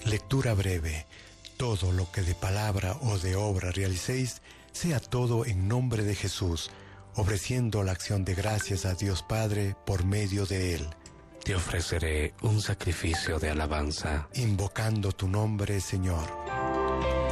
Lectura breve. Todo lo que de palabra o de obra realicéis, sea todo en nombre de Jesús, ofreciendo la acción de gracias a Dios Padre por medio de Él. Te ofreceré un sacrificio de alabanza. Invocando tu nombre, Señor.